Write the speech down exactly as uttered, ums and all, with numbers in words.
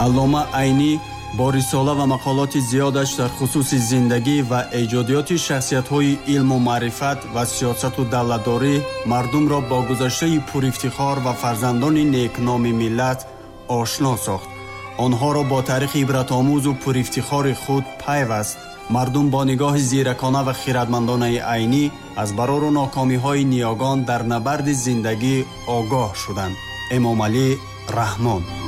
аллома айнӣ бо рисола ва мақолоти зиёдаш дар хусуси зиндагӣ ва эҷодиёти шахсиятҳои илму маърифат ва сиёсату давлатдорӣ мардумро бо гузаштаи пурифтихор ва фарзандони некноми миллат ошно сохт. онҳоро бо таърихи ибратомӯзу пурифтихори худ пайваст. мардум бо нигоҳи зиракона ва хиратмандонаи айнӣ аз барору нокомиҳои ниёгон дар набарди зиндагӣ огоҳ шуданд. эмомалӣ раҳмон.